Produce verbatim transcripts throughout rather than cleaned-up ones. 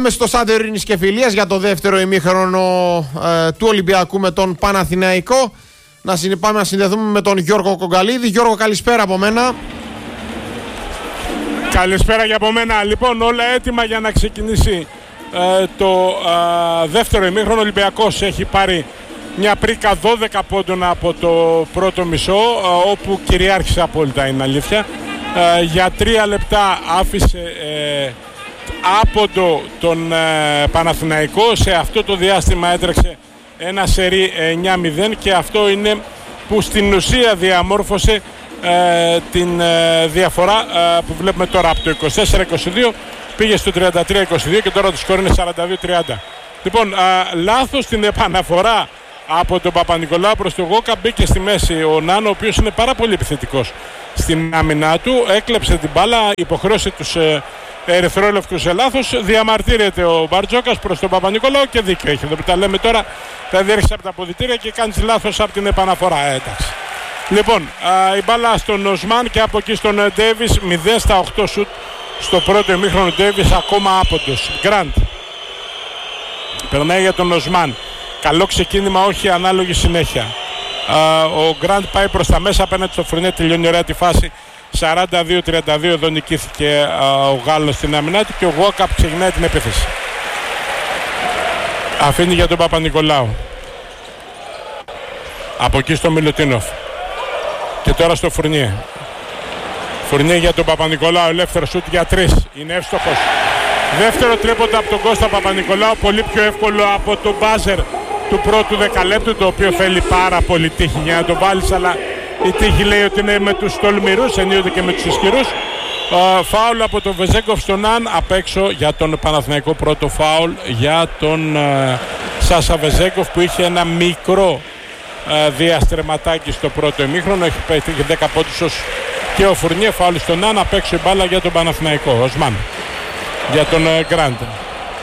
Πάμε στο Στάδιο Ειρήνης και Φιλίας για το δεύτερο ημίχρονο ε, του Ολυμπιακού με τον Παναθηναϊκό. Να πάμε να συνδεθούμε με τον Γιώργο Κογκαλίδη. Γιώργο, καλησπέρα από μένα. Καλησπέρα και από μένα. Λοιπόν, όλα έτοιμα για να ξεκινήσει ε, το ε, δεύτερο ημίχρονο. Ο Ολυμπιακός έχει πάρει μια πρίκα δώδεκα πόντων από το πρώτο μισό, ε, όπου κυριάρχησε απόλυτα, είναι αλήθεια. Ε, για τρία λεπτά άφησε ε, άποντο τον ε, Παναθηναϊκό. Σε αυτό το διάστημα έτρεξε ένα σερί εννιά μηδέν και αυτό είναι που στην ουσία διαμόρφωσε ε, την ε, διαφορά ε, που βλέπουμε τώρα. Από το είκοσι τέσσερα είκοσι δύο πήγε στο τριάντα τρία είκοσι δύο και τώρα το σκορ είναι σαράντα δύο τριάντα. Λοιπόν, ε, λάθος στην επαναφορά από τον Παπα-Νικολάου προς τον Γόκα. Μπήκε στη μέση ο Νάνο, ο οποίος είναι πάρα πολύ επιθετικός στην άμυνά του. Έκλεψε την μπάλα, υποχρέωσε τους ε, ερυθρόλευκους σε λάθος. Διαμαρτύρεται ο Μπαρτζόκας προς τον Παπα-Νικολάου και δίκιο έχει. Εδώ που τα λέμε τώρα, τα διέρχεσαι από τα αποδυτήρια και κάνεις λάθος από την επαναφορά. Ε, εντάξει. Λοιπόν, α, η μπάλα στον Οσμάν και από εκεί στον Ντέιβις. μηδέν στα οκτώ σουτ στο πρώτο ημίχρονο. Ντέιβις ακόμα άποντος. Γκραντ περνάει για τον Οσμάν. Καλό ξεκίνημα, όχι ανάλογη συνέχεια. Α, ο Γκραντ πάει προς τα μέσα απέναντι στο Φουρνιέ. Τελειώνει ωραία τη φάση. σαράντα δύο τριάντα δύο. Εδώ νικήθηκε α, ο Γάλλος στην άμυνά του και ο Γουόκαπ ξεκινάει την επίθεση. Αφήνει για τον Παπα-Νικολάου. Από εκεί στο Μιλουτίνοφ. Και τώρα στο Φουρνιέ. Φουρνιέ για τον Παπα-Νικολάου. Ελεύθερο σούτ για τρεις. Είναι εύστοχος. Δεύτερο τρίποντα από τον Κώστα Παπα-Νικολάου. Πολύ πιο εύκολο από το μπάζερ του πρώτου δεκαλέπτου, το οποίο θέλει πάρα πολύ τύχη για να το βάλεις, αλλά η τύχη λέει ότι είναι με τους τολμηρούς, ενίοτε και με τους ισχυρούς. Uh, φάουλ από τον Βεζέγκοφ στον Αν, απ' έξω για τον Παναθηναϊκό. Πρώτο φάουλ για τον uh, Σάσα Βεζέγκοφ, που είχε ένα μικρό uh, διαστρεματάκι στο πρώτο ημίχρονο. Έχει πετύχει δέκα πόντους και ο Φουρνιέ. Φάουλ στον Αν, απ' έξω η μπάλα για τον Παναθηναϊκό. Οσμάν για τον Γκραντ. uh,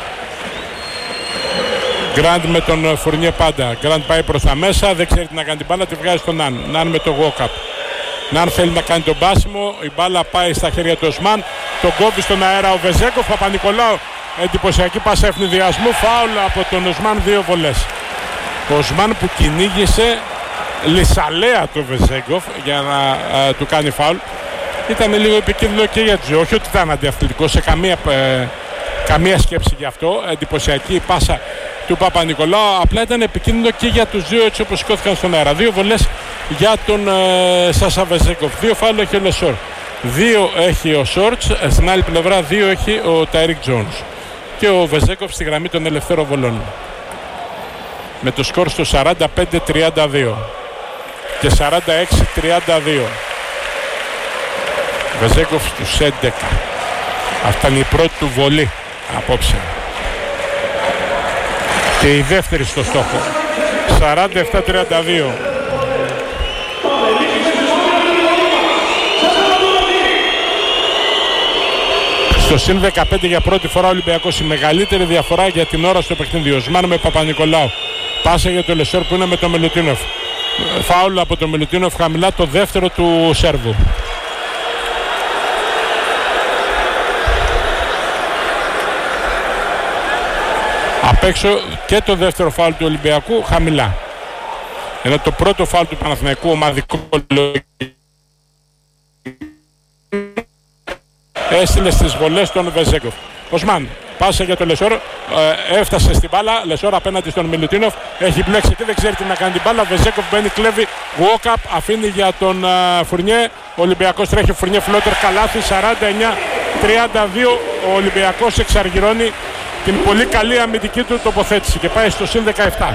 Γκραντ με τον Φουρνιέ πάντα. Γκραντ πάει προς τα μέσα, δεν ξέρει τι να κάνει την μπάλα, τη βγάζει στον Αν. Ναν με το Γουόκαπ. Ναν θέλει να κάνει τον πάσιμο, η μπάλα πάει στα χέρια του Οσμάν. Τον κόβει στον αέρα ο Βεζέγκοφ. Παπα-Νικολάου, εντυπωσιακή πάσα ευνηδιασμού. Φάουλ από τον Οσμάν, δύο βολές. Ο Οσμάν που κυνήγησε λισαλέα το Βεζέγκοφ για να α, του κάνει φάουλ. Ήταν λίγο επικίνδυνο και για τους δύο. Όχι ότι ήταν αντιαθλητικό σε καμία, ε, καμία σκέψη γι' αυτό. Εντυπωσιακή η πάσα του Παπα-Νικολάου. Απλά ήταν επικίνδυνο και για τους δύο, έτσι όπως σηκώθηκαν στον αέρα. Δύο βολές για τον ε, Σάσα Βεζέγκοφ. Δύο φάουλ έχει ο Λεσόρ. Δύο έχει ο Σόρτς. Ε, στην άλλη πλευρά δύο έχει ο Τάιρικ Τζόνς. Και ο Βεζέγκοφ στη γραμμή των ελευθέρων βολών. Με το σκορ στο σαράντα πέντε τριάντα δύο και σαράντα έξι τριάντα δύο. Βεζέγκοφ στους έντεκα. Αυτά είναι η πρώτη του βολή απόψε. Και η δεύτερη στο στόχο. σαράντα επτά τριάντα δύο. Στο συν δεκαπέντε για πρώτη φορά ο Ολυμπιακός. Η μεγαλύτερη διαφορά για την ώρα στο παιχνίδι. Οσμάν με Παπα-Νικολάου. Πάσα για το Λεσόρ που είναι με το Μιλουτίνοφ. Φάουλ από το Μιλουτίνοφ χαμηλά, το δεύτερο του Σέρβου. Απ' έξω και το δεύτερο φάουλ του Ολυμπιακού χαμηλά. Ενώ το πρώτο φάουλ του Παναθηναϊκού ομαδικό έστειλε στις βολές τον Βεζέγκοφ. Οσμάν, πάσα για τον Λεσόρ, ε, έφτασε στην μπάλα. Λεσόρ απέναντι στον Μιλουτίνοφ. Έχει μπλέξει και δεν ξέρει τι να κάνει την μπάλα. Βεζέγκοφ μπαίνει, κλέβει. Γουόκαπ αφήνει για τον uh, Φουρνιέ. Ο Ολυμπιακός τρέχει. Φουρνιέ φλότερ, καλάθι. σαράντα εννιά τριάντα δύο. Ο Ολυμπιακός εξαργυρώνει την πολύ καλή αμυντική του τοποθέτηση και πάει στο συν δεκαεπτά.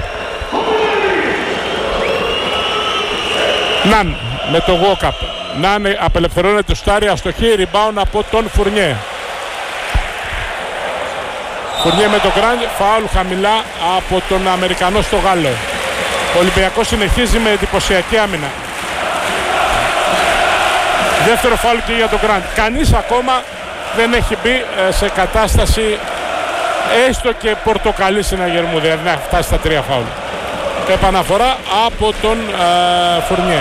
Ναν με το Γουόκαπ. Ναν απελευθερώνεται στάρι, αστοχή, rebound από τον Φουρνιέ. Φουρνιέ με το Γκραντ, φάουλ χαμηλά από τον Αμερικανό στο Γάλλο. Ο Ολυμπιακός συνεχίζει με εντυπωσιακή άμυνα. Δεύτερο φάουλ και για τον Γκραντ. Κανείς ακόμα δεν έχει μπει σε κατάσταση έστω και πορτοκαλί συναγερμού, δηλαδή να φτάσει στα τρία φάουλ. Επαναφορά από τον ε, Φουρνιέ.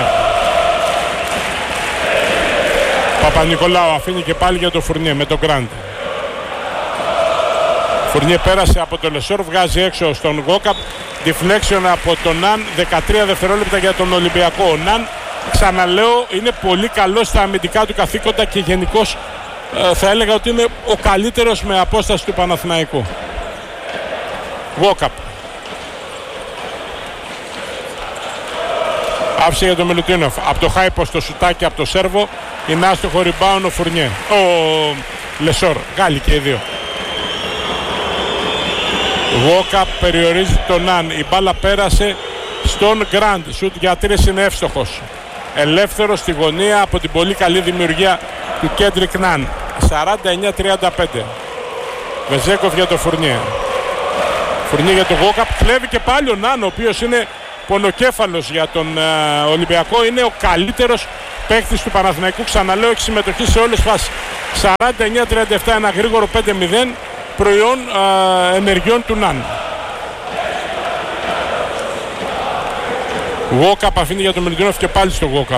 Παπα-Νικολάου αφήνει και πάλι για τον Φουρνιέ με τον Γκραντ. Φουρνιέ πέρασε από το Λεσόρ, βγάζει έξω στον Γόκαπ. Deflection από τον Ναν, δεκατρία δευτερόλεπτα για τον Ολυμπιακό. Ο Ναν, ξαναλέω, είναι πολύ καλό στα αμυντικά του καθήκοντα και γενικώς ε, θα έλεγα ότι είναι ο καλύτερος με απόσταση του Παναθηναϊκού. Γόκαπ. Άφησε για τον Μιλουτίνοφ. Από το Χάιπο στο σουτάκι από το Σέρβο. Είναι άστοχο rebound ο Φουρνιέ. Ο Λεσόρ. Γάλλοι και οι δύο. Γόκαπ περιορίζει τον Ναν. Η μπάλα πέρασε στον Γκραντ. Σουτ για τρεις είναι εύστοχος. Ελεύθερο στη γωνία από την πολύ καλή δημιουργία του Κέντρικ Ναν. σαράντα εννιά τριάντα πέντε. Βεζέκοφ για το Φουρνιέ. Φουρνιέ για τον Γόκαπ. Κλέβει και πάλι ο Ναν, ο οποίος είναι πονοκέφαλος για τον uh, Ολυμπιακό. Είναι ο καλύτερος παίκτης του Παναθηναϊκού. Ξαναλέω, έχει συμμετοχή σε όλες τις φάσεις. σαράντα εννιά τριάντα επτά, ένα γρήγορο πέντε μηδέν, προϊόν uh, ενεργειών του Ναν. Γόκαπ αφήνει για τον Μιλουτίνοφ και πάλι στο Γόκαπ.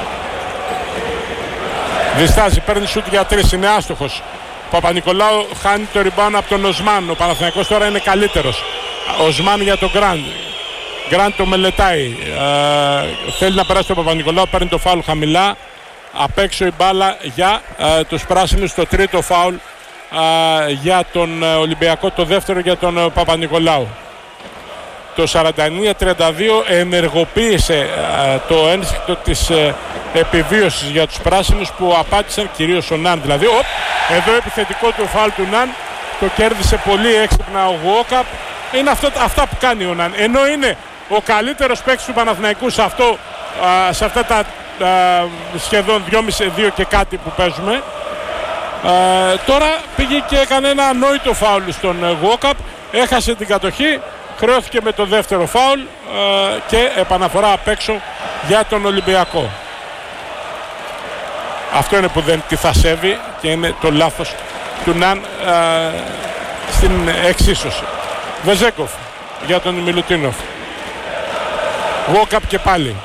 Διστάζει, παίρνει σούτ για τρεις, είναι άστοχος. Ο Παπα-Νικολάου χάνει το rebound από τον Οσμάν. Ο Παναθηναϊκός τώρα είναι καλύτερος. Οσμάν για τον Γκραντ. Γκραντ το μελετάει. Ε, θέλει να περάσει τον Παπα-Νικολάου, παίρνει το φάουλ χαμηλά. Απ' έξω η μπάλα για ε, τους πράσινους. Το τρίτο φάουλ ε, για τον ε, Ολυμπιακό, το δεύτερο για τον ε, Παπα-Νικολάου. Το σαράντα εννιά τριάντα δύο ενεργοποίησε ε, το ένστικτο της ε, επιβίωσης για τους πράσινους που απάντησαν, κυρίως ο Ναν. Δηλαδή, οπ, εδώ επιθετικό του φάουλ του Ναν, το κέρδισε πολύ έξυπνα ο Γουόκαπ. Είναι αυτό, αυτά που κάνει ο Ναν. Ενώ είναι ο καλύτερος παίκτης του Παναθηναϊκού σε, αυτό, α, σε αυτά τα α, σχεδόν δυόμισι δύο και κάτι που παίζουμε. Α, τώρα πήγε και έκανε ένα ανόητο φάουλ στον Γουόκαπ. Έχασε την κατοχή. Χρεώθηκε με το δεύτερο φάουλ α, και επαναφορά απ' έξω για τον Ολυμπιακό. Αυτό είναι που δεν τη θα σέβει και είναι το λάθος του Ναν α, στην εξίσωση. Βεζέκοφ για τον Μιλουτίνοφ. Γόκαπ και πάλι.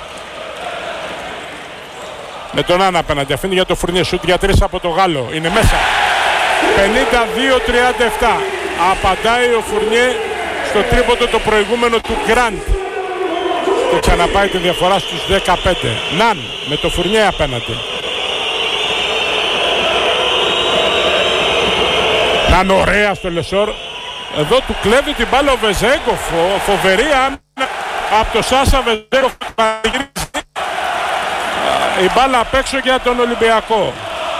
Με τον Ναν απέναντι. Αφήνει για το Φουρνιέ. Σουτ για τρεις από το Γάλλο. Είναι μέσα. πενήντα δύο τριάντα επτά. Απαντάει ο Φουρνιέ στο τρίποντο το προηγούμενο του Γκραντ. Και ξαναπάει τη διαφορά στους δεκαπέντε. Ναν με το Φουρνιέ απέναντι. Ναν ωραία στο Λεσόρ. Εδώ του κλέβει την μπάλα ο Βεζέγκοφ. Φοβερή άμυνα από το Σάσα Βεζέγκοφ. Η μπάλα απ' έξω για τον Ολυμπιακό.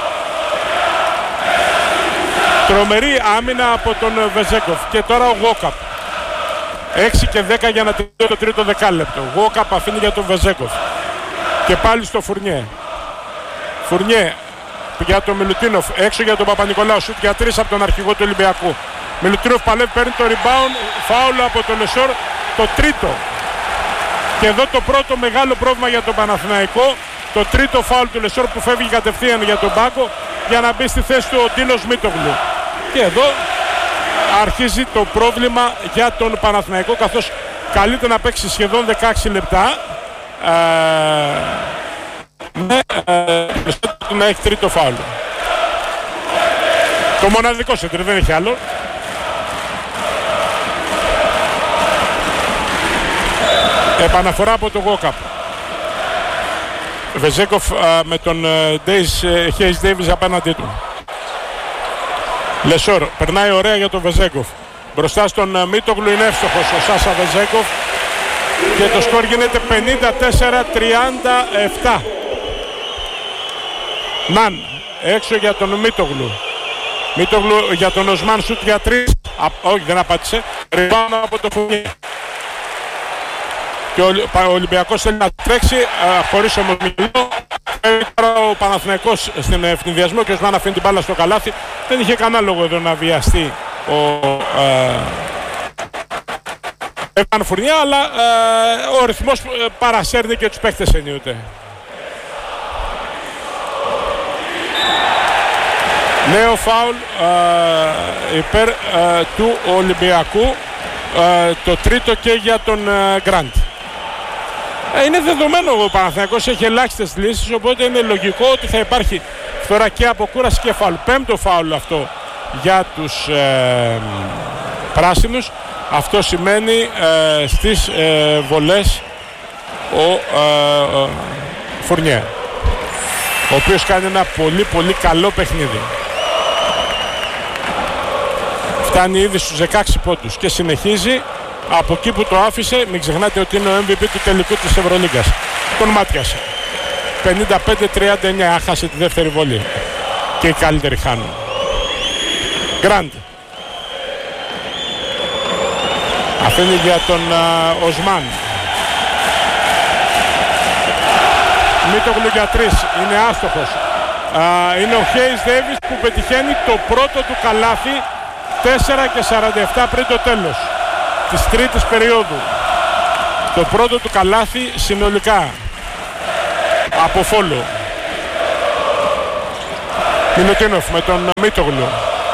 Τρομερή άμυνα από τον Βεζέγκοφ. Και τώρα ο Γόκαπ. έξι και δέκα για να τελειώσει το τρίτο δεκάλεπτο. Γόκαπ αφήνει για τον Βεζέγκοφ. Και πάλι στο Φουρνιέ. Φουρνιέ για τον Μιλουτίνοφ. Έξω για τον Παπα-Νικολάου. Σουτ για τρεις από τον αρχηγό του Ολυμπιακού. Μιλουτίνοφ παλεύει, παίρνει το rebound. Φάουλο από τον Λεσόρ. Το τρίτο. Και εδώ το πρώτο μεγάλο πρόβλημα για τον Παναθηναϊκό. Το τρίτο φάουλ του Λεσόρ που φεύγει κατευθείαν για τον πάγκο για να μπει στη θέση του ο Ντίνος Μίτογλου. Και εδώ αρχίζει το πρόβλημα για τον Παναθηναϊκό, καθώς καλείται να παίξει σχεδόν δεκαέξι λεπτά. Ε, ναι, ε, να έχει τρίτο φάουλ. Το μοναδικό σέντρ, δεν έχει άλλο. Επαναφορά από το Γόκαπ. Βεζέκοφ με τον Χέις Ντέιβις απέναντί του. Λεσόρ περνάει ωραία για τον Βεζέκοφ. Μπροστά στον Μίτογλου είναι εύστοχος ο Σάσα Βεζέκοφ. Και το σκορ γίνεται πενήντα τέσσερα τριάντα επτά. Ναν έξω για τον Μίτογλου. Μίτογλου για τον Οσμάν, σουτ για τρεις. Όχι, δεν απάντησε. Ριμπάουντ από το Φουρνιέ. Και ο Ολυμπιακός θέλει να τρέξει α, χωρίς όμως μιλό. Τώρα ο Παναθηναϊκός στην ευνηδιασμό και ο Οσμάν αφήνει την μπάλα στο καλάθι. Δεν είχε κανένα λόγο εδώ να βιαστεί ο Εβάν Φουρνιέ, αλλά α, ο ρυθμός παρασέρνει και τους παίχτες ενίοτε. Νέο φάουλ α, υπέρ α, του Ολυμπιακού. Α, το τρίτο και για τον Γκραντ. Είναι δεδομένο ο Παναθηναϊκός έχει ελάχιστες λύσεις, οπότε είναι λογικό ότι θα υπάρχει φθορά και αποκούραση και φάουλ. Πέμπτο φάουλ αυτό για τους ε, πράσινους. Αυτό σημαίνει ε, στις ε, βολές ο ε, ε, Φουρνιέ, ο οποίος κάνει ένα πολύ πολύ καλό παιχνίδι. Φτάνει ήδη στους δεκαέξι πόντους και συνεχίζει από εκεί που το άφησε. Μην ξεχνάτε ότι είναι ο εμ βι πι του τελικού της Ευρωλίγκας. Τον μάτιασε. πενήντα πέντε τριάντα εννιά, άχασε τη δεύτερη βολή και οι καλύτεροι χάνουν. Γκραντ αφήνει για τον uh, Οσμάν. Μίτογλου για τρεις, είναι άστοχος. Uh, είναι ο Χέις Ντέιβις που πετυχαίνει το πρώτο του καλάθι, τέσσερα και σαράντα επτά πριν το τέλος της τρίτης περίοδου. Το πρώτο του καλάθι συνολικά από φόλο. Μιλουτίνοφ με τον Μίτογλου.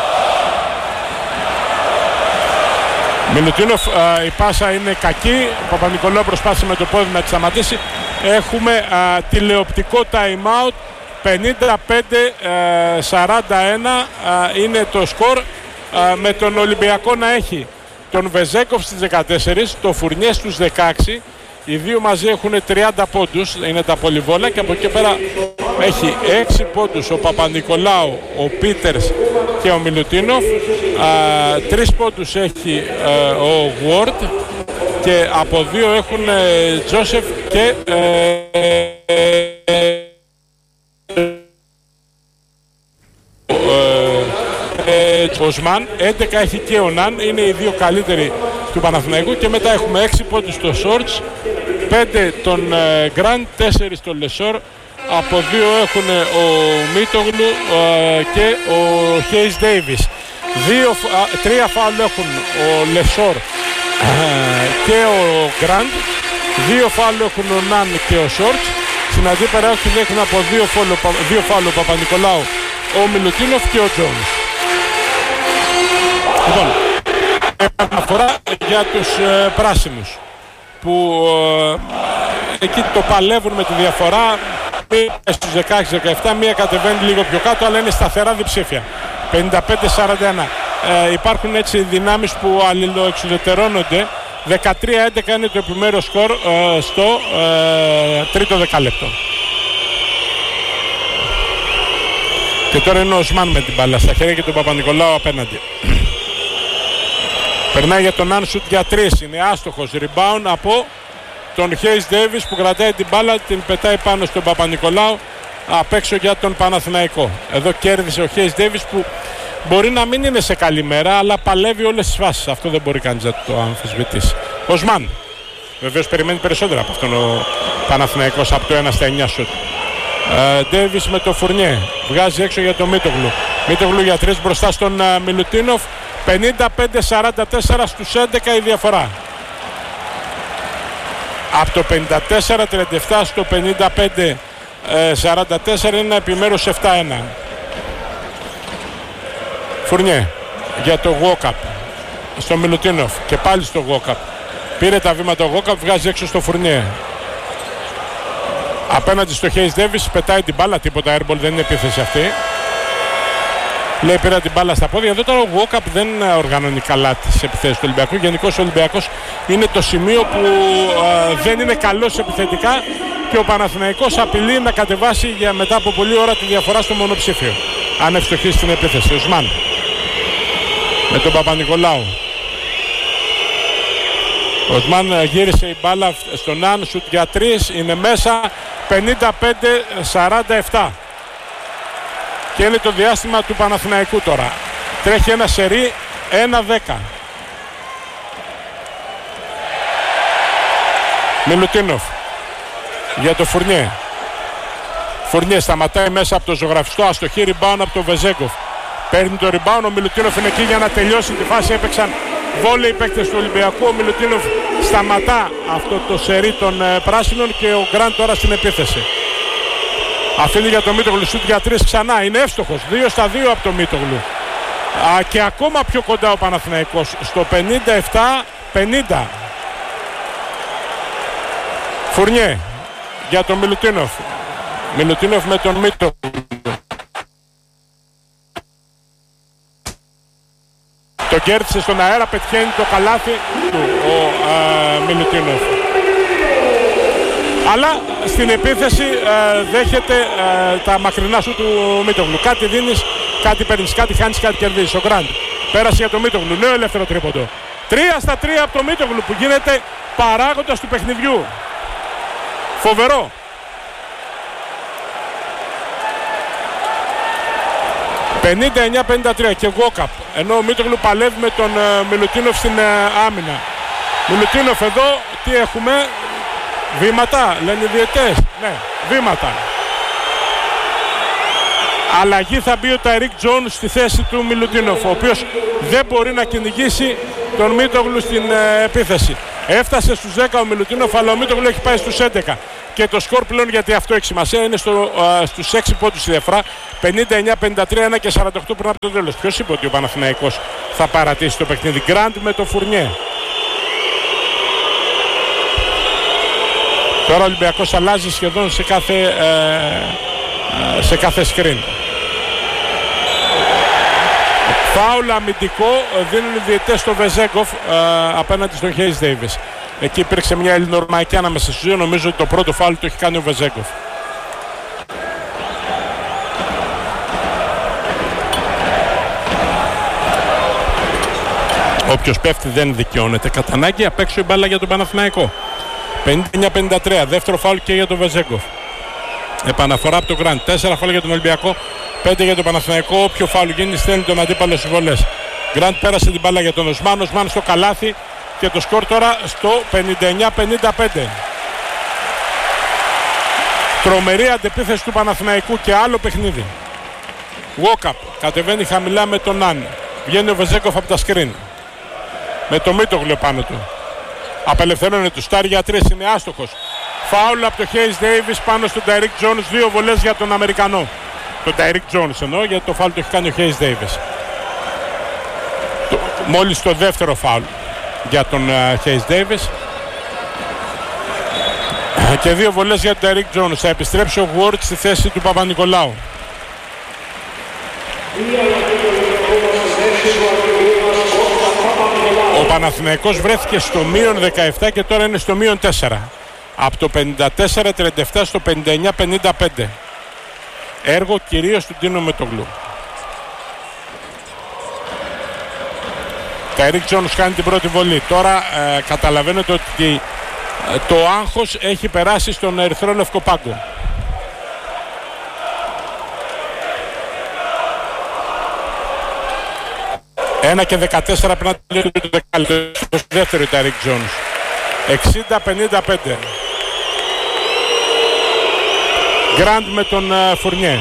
Μιλουτίνοφ, η πάσα είναι κακή. Ο Παπα-Νικολάου προσπάθησε με το πόδι να τη σταματήσει. Έχουμε α, τηλεοπτικό time out. πενήντα πέντε σαράντα ένα α, είναι το σκορ, α, με τον Ολυμπιακό να έχει τον Βεζέκοφ στις δεκατέσσερις, το Φουρνιέ στους δεκαέξι. Οι δύο μαζί έχουν τριάντα πόντους, είναι τα πολυβόλα, και από εκεί πέρα έχει έξι πόντους ο Παπα-Νικολάου, ο Πίτερς και ο Μιλουτίνοφ. τρεις πόντους έχει α, ο Γουόρτ και από δύο έχουν ε, Τζόσεφ και ε, ε, ο Οσμάν. έντεκα έχει και ο Ναν, είναι οι δύο καλύτεροι του Παναθηναϊκού, και μετά έχουμε έξι πόντους στο Σόρτς, πέντε τον Γκραντ, τέσσερα τον Λεσόρ, από δύο έχουν ο Μίτογλου ε, και ο Χέις Ντέιβις. Τρία φάουλ έχουν ο Λεσόρ ε, και ο Γκραντ, δύο φάουλ έχουν ο Ναν και ο Σόρτς. Στην αντίπερα έχουν από δύο, δύο φάουλ ο Παπα-Νικολάου, ο Μιλουτίνοφ και ο Τζόνς. Λοιπόν, αναφορά για τους ε, πράσινους που ε, εκεί το παλεύουν με τη διαφορά. Μία στους δεκαέξι δεκαεπτά, μία κατεβαίνει λίγο πιο κάτω, αλλά είναι σταθερά διψήφια. πενήντα πέντε σαράντα ένα. Ε, υπάρχουν έτσι δυνάμεις που αλληλοεξουδετερώνονται. δεκατρία έντεκα είναι το επιμέρους σκορ ε, στο ε, τρίτο δεκάλεπτο. Και τώρα είναι ο Οσμάν με την μπάλα στα χέρια και τον Παπα-Νικολάου απέναντι. Περνάει για τον Άνσουτ για τρεις, είναι άστοχος. Rebound από τον Χέις Ντέιβις που κρατάει την μπάλα, την πετάει πάνω στον Παπα-Νικολάου απ' έξω για τον Παναθηναϊκό. Εδώ κέρδισε ο Χέις Ντέιβις που μπορεί να μην είναι σε καλή μέρα, αλλά παλεύει όλες τις φάσεις. Αυτό δεν μπορεί κανείς να το αμφισβητήσει. Οσμάν βεβαίως περιμένει περισσότερα από αυτόν ο Παναθηναϊκός, από το ένα στα εννιά σουτ. Ντέιβις με το Φουρνιέ, βγάζει έξω για τον Μίτογλου. Μίτογλου για τρεις μπροστά στον uh, Μιλουτίνοφ. πενήντα πέντε σαράντα τέσσερα στους έντεκα η διαφορά. Από το πενήντα τέσσερα τριάντα επτά στο πενήντα πέντε σαράντα τέσσερα είναι ένα επιμέρους επτά ένα. Φουρνιέ για το Γουόκαπ στο Μιλουτίνοφ και πάλι στο Γουόκαπ. Πήρε τα βήματα ο Γουόκαπ, βγάζει έξω στο Φουρνιέ. Απέναντι στο Χέις Ντέιβις, πετάει την μπάλα, τίποτα airball, δεν είναι επίθεση αυτή. Λέει πήρα την μπάλα στα πόδια. Εδώ τώρα ο Γουόκαπ δεν οργανώνει καλά τις επιθέσεις του Ολυμπιακού. Γενικώς ο Ολυμπιακός είναι το σημείο που α, δεν είναι καλός επιθετικά, και ο Παναθηναϊκός απειλεί να κατεβάσει για μετά από πολλή ώρα τη διαφορά στο μονοψήφιο, αν ευστοχίσει στην επίθεση. Οσμάν με τον Παπα-Νικολάου. Ο Οσμάν γύρισε η μπάλα στον Άν, σουτ για τρεις, είναι μέσα. Πενήντα πέντε σαράντα επτά. Και είναι το διάστημα του Παναθηναϊκού τώρα. Τρέχει ένα σερί ένα δέκα. Μιλουτίνοφ για το Φουρνιέ. Φουρνιέ σταματάει μέσα από το ζωγραφιστό, αστοχή, rebound από το Βεζέγκοφ. Παίρνει το rebound, ο Μιλουτίνοφ είναι εκεί για να τελειώσει τη φάση. Έπαιξαν βόλεϊ οι παίκτες του Ολυμπιακού. Ο Μιλουτίνοφ σταματά αυτό το σερί των ε, πράσινων, και ο Γκραντ τώρα στην επίθεση. Αφήνει για το Μίτογλου, σούτ για τρεις ξανά, είναι εύστοχος, δύο στα δύο από το Μίτογλου. Α, και ακόμα πιο κοντά ο Παναθηναϊκός στο πενήντα επτά πενήντα. Φουρνιέ για τον Μιλουτίνοφ. Μιλουτίνοφ με τον Μίτογλου. Το κέρδισε στον αέρα, πετυχαίνει το καλάθι του ο Μιλουτίνοφ. Αλλά στην επίθεση ε, δέχεται ε, τα μακρινά σου του Μίτογλου. Κάτι δίνεις, κάτι παίρνεις, κάτι χάνεις, κάτι κερδίζεις. Ο Γκραντ πέρασε για το Μίτογλου, νέο ελεύθερο τρίποντο. Τρία στα τρία από το Μίτογλου που γίνεται παράγοντας του παιχνιδιού. Φοβερό. πενήντα εννιά πενήντα τρία και Γόκαπ, ενώ ο Μίτογλου παλεύει με τον ε, Μιλουτίνοφ στην ε, άμυνα. Μιλουτίνοφ εδώ, τι έχουμε, βήματα, λένε οι διαιτές. Ναι, βήματα. Αλλαγή θα μπει ο Ταϊρίκ Τζόνς στη θέση του Μιλουτίνοφ, ο οποίος δεν μπορεί να κυνηγήσει τον Μίτογλου στην ε, επίθεση. Έφτασε στους δέκα ο Μιλουτίνοφ, αλλά ο Μίτογλου έχει πάει στους έντεκα. Και το σκορ πλέον, γιατί αυτό έχει σημασία, είναι στο, α, στους έξι πόντους η διαφορά. πενήντα εννιά πενήντα τρία, ένα και σαράντα οκτώ πριν από το τέλος. Ποιος είπε ότι ο Παναθηναϊκός θα παρατήσει το παιχνίδι? Γκραντ με το Φουρνιέ. Τώρα ο Ολυμπιακός αλλάζει σχεδόν σε κάθε, ε, σε κάθε screen. Φάουλ αμυντικό δίνουν οι διαιτητές στο Βεζέγκοφ ε, απέναντι στον Χέις Ντέιβις. Εκεί υπήρξε μια ελληνορμαϊκή ανάμεσα στους δύο. Νομίζω ότι το πρώτο φάουλ το έχει κάνει ο Βεζέγκοφ. Όποιος πέφτει δεν δικαιώνεται. Κατά ανάγκη απ' έξω η μπάλα για τον Παναθηναϊκό. πενήντα εννιά πενήντα τρία. Δεύτερο φάουλ και για τον Βεζέγκοφ. Επαναφορά από τον Γκραντ. Τέσσερα φάουλ για τον Ολυμπιακό. Πέντε για τον Παναθηναϊκό. Όποιο φάουλ γίνει στέλνει τον αντίπαλο στις βολές. Γκραντ πέρασε την μπάλα για τον Οσμάν. Οσμάν στο καλάθι. Και το σκορ τώρα στο πενήντα εννιά πενήντα πέντε. Τρομερή αντεπίθεση του Παναθηναϊκού και άλλο παιχνίδι. Γόκαπ κατεβαίνει χαμηλά με τον Νάν. Βγαίνει ο Βεζέγκοφ από τα σκριν. Με το Μίτογλου πάνω του. Απελευθερώνει του Στάρ για τρεις, είναι άστοχος. Φάουλ από το Χέις Ντέιβις πάνω στον Ταϊρίκ Τζόνς. Δύο βολές για τον Αμερικανό. Τον Ταϊρίκ Τζόνς εννοώ, γιατί το φάουλ το έχει κάνει ο Χέις Ντέιβις. Μόλις το δεύτερο φάουλ για τον Χέις Ντέιβις. Και δύο βολές για τον Ταϊρίκ Τζόνς. Θα επιστρέψει ο Γουόρτ στη θέση του Παπα-Νικολάου. Ο Παναθηναϊκός βρέθηκε στο μείον δεκαεπτά και τώρα είναι στο μείον τέσσερα. Από το πενήντα τέσσερα τριάντα επτά στο πενήντα εννιά πενήντα πέντε. Έργο κυρίως του Ντίνο Μητογλού. Ταϊρίκ Τζόνς κάνει την πρώτη βολή. Τώρα ε, καταλαβαίνετε ότι ε, το άγχος έχει περάσει στον ερυθρό λευκοπάγκο. ένα και δεκατέσσερα πριν να τελειώσει το δεκάλεπτο. Στο δεύτερο η Ταϊρίκ Τζόνς. εξήντα πενήντα πέντε. Γκραντ με τον uh, Φουρνιέ.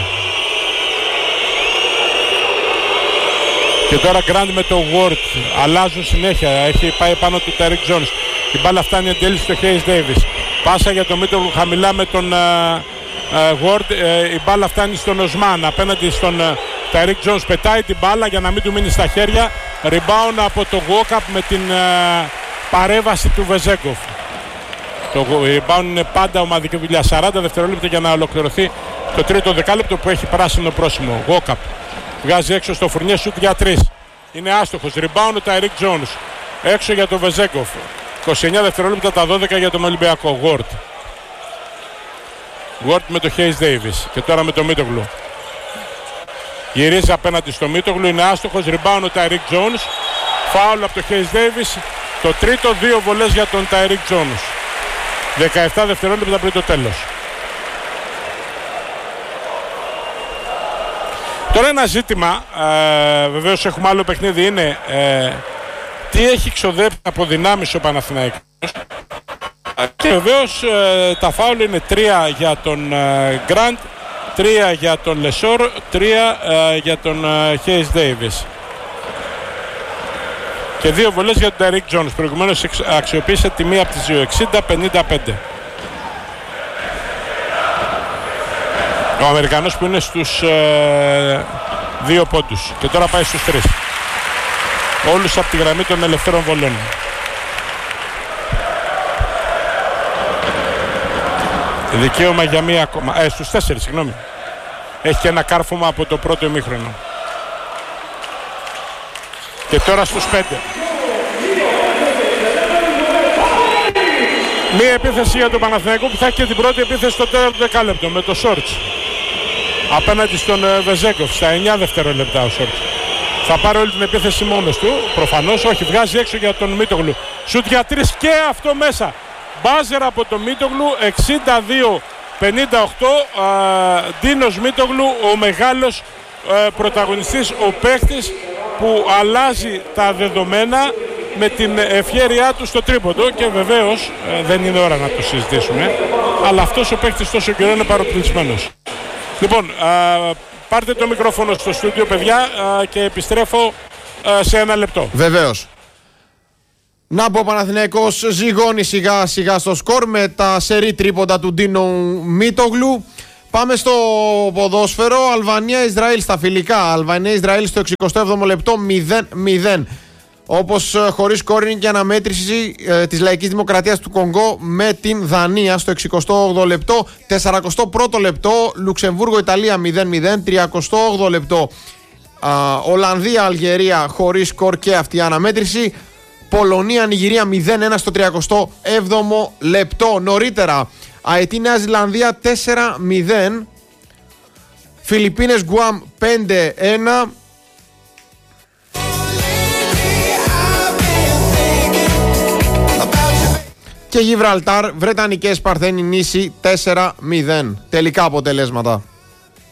Και τώρα Γκραντ με τον Γουόρτ. Αλλάζουν συνέχεια. Έχει πάει πάνω του Ταϊρίκ Τζόνς. Η μπάλα φτάνει εν τέλει στο Χέις Ντέιβις. Πάσα για τον Μίτογλου χαμηλά με τον Γουόρτ. Uh, uh, uh, η μπάλα φτάνει στον Οσμάν απέναντι στον uh, Ταϊρίκ Τζόνς. Πετάει την μπάλα για να μην του μείνει στα χέρια. Rebound από το Γόκαπ με την uh, παρέβαση του Βεζέγκοφ. Το rebound είναι πάντα ομαδική δουλειά. σαράντα δευτερόλεπτα για να ολοκληρωθεί το τρίτο δεκάλεπτο που έχει πράσινο πρόσημο. Γόκαπ βγάζει έξω στο Φουρνιέ, σουτ για τρεις. Είναι άστοχος. Rebound ο Ταϊρίκ Τζόνς. Έξω για τον Βεζέγκοφ. είκοσι εννιά δευτερόλεπτα τα δώδεκα για τον Ολυμπιακό. Γουόρτ. Γουόρτ με το Χέις Ντέιβις. Και τώρα με το Μίτογλου. Γυρίζει απέναντι στο Μίτογλου. Είναι άστοχος. Rebound ο Ταϊρίκ Τζόνς. Φάουλ από το Χέις Ντέιβις. Το τρίτο, δύο βολές για τον Ταϊρίκ Τζόνς. δεκαεπτά δευτερόλεπτα πριν το τέλος. Τώρα ένα ζήτημα, ε, βεβαίως έχουμε άλλο παιχνίδι, είναι ε, τι έχει ξοδέψει από δυνάμεις ο Παναθηναϊκός. Και βεβαίως ε, τα φάουλ είναι τρία για τον ε, Γκραντ, τρία για τον Λεσόρ, τρία ε, για τον ε, Χέις Ντέιβις. Και δύο βολές για τον Ταϊρίκ Τζόνς. Προηγουμένως αξιοποίησε τη μία από τις δύο. εξήντα πενήντα πέντε. Ο Αμερικανός που είναι στους ε, δύο πόντους. Και τώρα πάει στους τρεις. Όλους από τη γραμμή των ελευθέρων βολών. Δικαίωμα για μία ακόμα. Ε, στους τέσσερις, συγγνώμη. Έχει και ένα κάρφωμα από το πρώτο ημίχρονο. Και τώρα στους πέντε. Μία επίθεση για τον Παναθηναϊκό που θα έχει και την πρώτη επίθεση στο τέταρτο δεκάλεπτο με το Σόρτς. Απέναντι στον Βεζέκοφ στα εννιά δευτερόλεπτα ο Σόρτς. Θα πάρει όλη την επίθεση μόνος του, προφανώς, όχι, βγάζει έξω για τον Μίτογλου. Σουτ για τρεις και αυτό μέσα. Μπάζερ από τον Μίτογλου, εξήντα δύο πενήντα οκτώ. Ντίνος Μίτογλου, ο μεγάλος α, πρωταγωνιστής, ο παίχτης που αλλάζει τα δεδομένα με την ευχέρειά του στο τρίποντο και βεβαίως ε, δεν είναι ώρα να το συζητήσουμε, αλλά αυτός ο παίχτης τόσο καιρό είναι παροπλισμένος. Λοιπόν, α, πάρτε το μικρόφωνο στο στούντιο, παιδιά, α, και επιστρέφω α, σε ένα λεπτό. Βεβαίως. Να πω, ο Παναθηναϊκός ζυγώνει σιγά σιγά στο σκορ με τα σερί τρίποντα του Ντίνο Μίτογλου. Πάμε στο ποδόσφαιρο. Αλβανία-Ισραήλ στα φιλικά. Αλβανία-Ισραήλ στο εξηκοστό έβδομο λεπτό μηδέν μηδέν. Όπως χωρίς σκόρινγκ και αναμέτρηση ε, της Λαϊκής Δημοκρατίας του Κονγκό με την Δανία στο εξηκοστό όγδοο λεπτό. σαρανταεστό πρώτο λεπτό Λουξεμβούργο-Ιταλία μηδέν μηδέν. τριανταοστό όγδοο λεπτό Ολλανδία-Αλγερία χωρίς σκορ και αυτή η αναμέτρηση. Πολωνία-Νιγηρία μηδέν ένα στο τριανταοστό έβδομο λεπτό. Νωρίτερα Αετή-Νέα Ζηλανδία τέσσερα μηδέν. Φιλιππίνες-Γκουάμ πέντε ένα. Και Γιβραλτάρ Βρετανικές Παρθένοι νήσι τέσσερα μηδέν. Τελικά αποτελέσματα.